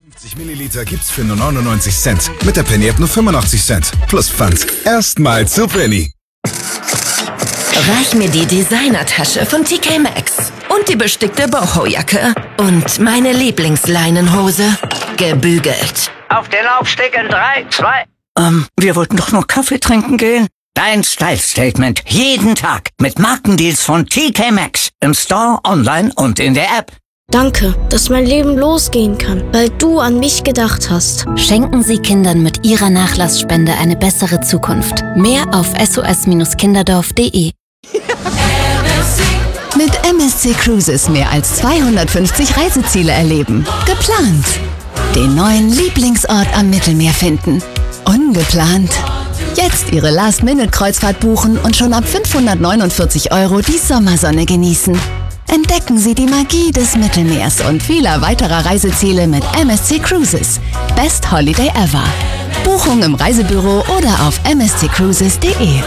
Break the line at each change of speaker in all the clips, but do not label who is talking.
50 Milliliter gibt's für nur 99 Cent. Mit der Penny App nur 85 Cent. Plus Pfand. Erstmal zu Penny.
Reich mir die Designertasche von TK Maxx. Und die bestickte Boho-Jacke. Und meine Lieblingsleinenhose. Gebügelt.
Auf den Laufsteg in 3, 2...
Wir wollten doch nur Kaffee trinken gehen. Dein Style-Statement. Jeden Tag. Mit Markendeals von TK Maxx. Im Store, online und in der App.
Danke, dass mein Leben losgehen kann, weil du an mich gedacht hast.
Schenken Sie Kindern mit Ihrer Nachlassspende eine bessere Zukunft. Mehr auf sos-kinderdorf.de.
Mit MSC Cruises mehr als 250 Reiseziele erleben. Geplant. Den neuen Lieblingsort am Mittelmeer finden. Ungeplant. Jetzt Ihre Last-Minute-Kreuzfahrt buchen und schon ab 549 € die Sommersonne genießen. Entdecken Sie die Magie des Mittelmeers und vieler weiterer Reiseziele mit MSC Cruises. Best Holiday ever. Buchung im Reisebüro oder auf msccruises.de.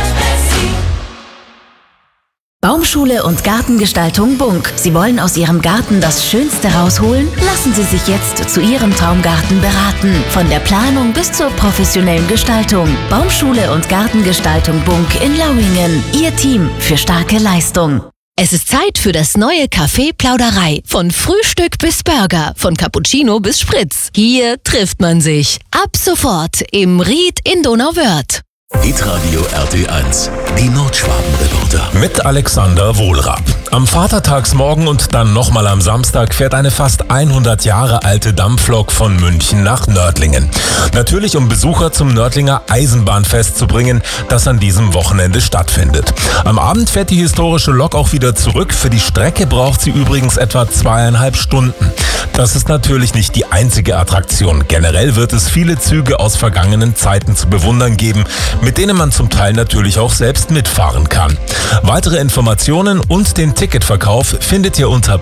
Baumschule und Gartengestaltung Bunk. Sie wollen aus Ihrem Garten das Schönste rausholen? Lassen Sie sich jetzt zu Ihrem Traumgarten beraten. Von der Planung bis zur professionellen Gestaltung. Baumschule und Gartengestaltung Bunk in Lauingen. Ihr Team für starke Leistung.
Es ist Zeit für das neue Café Plauderei. Von Frühstück bis Burger, von Cappuccino bis Spritz. Hier trifft man sich. Ab sofort im Ried in Donauwörth.
Hitradio RT1, die Nordschwaben-Reporter.
Mit Alexander Wohlrab. Am Vatertagsmorgen und dann nochmal am Samstag fährt eine fast 100 Jahre alte Dampflok von München nach Nördlingen. Natürlich, um Besucher zum Nördlinger Eisenbahnfest zu bringen, das an diesem Wochenende stattfindet. Am Abend fährt die historische Lok auch wieder zurück. Für die Strecke braucht sie übrigens etwa 2,5 Stunden. Das ist natürlich nicht die einzige Attraktion. Generell wird es viele Züge aus vergangenen Zeiten zu bewundern geben, mit denen man zum Teil natürlich auch selbst mitfahren kann. Weitere Informationen und den Ticketverkauf findet ihr unter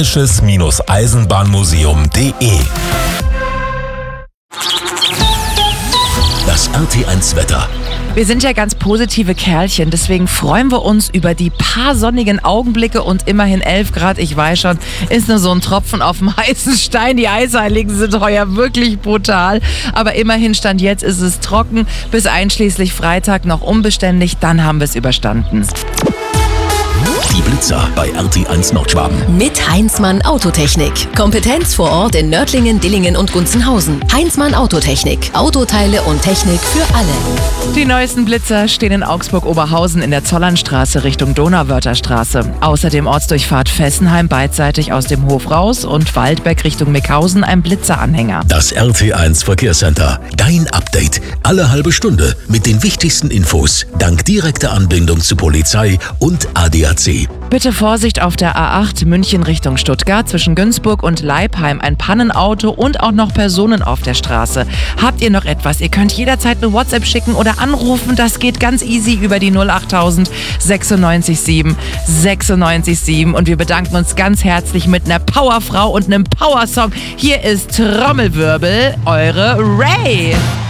bayerisches-eisenbahnmuseum.de.
Das RT1-Wetter.
Wir sind ja ganz positive Kerlchen, deswegen freuen wir uns über die paar sonnigen Augenblicke und immerhin 11 Grad, ich weiß schon, ist nur so ein Tropfen auf dem heißen Stein. Die Eisheiligen sind heuer wirklich brutal, aber immerhin Stand jetzt ist es trocken, bis einschließlich Freitag noch unbeständig, dann haben wir es überstanden.
Die Blitzer bei RT1 Nordschwaben.
Mit Heinzmann Autotechnik. Kompetenz vor Ort in Nördlingen, Dillingen und Gunzenhausen. Heinzmann Autotechnik. Autoteile und Technik für alle.
Die neuesten Blitzer stehen in Augsburg-Oberhausen in der Zollernstraße Richtung Donauwörther Straße. Außerdem Ortsdurchfahrt Fessenheim beidseitig aus dem Hof raus und Waldberg Richtung Mickhausen ein Blitzeranhänger.
Das RT1 Verkehrscenter. Dein Update. Alle halbe Stunde mit den wichtigsten Infos. Dank direkter Anbindung zu Polizei und ADAC.
Bitte Vorsicht auf der A8 München Richtung Stuttgart zwischen Günzburg und Leipheim. Ein Pannenauto und auch noch Personen auf der Straße. Habt ihr noch etwas? Ihr könnt jederzeit eine WhatsApp schicken oder anrufen. Das geht ganz easy über die 08000 96 7 96 7. Und wir bedanken uns ganz herzlich mit einer Powerfrau und einem Powersong. Hier ist Trommelwirbel, eure Ray.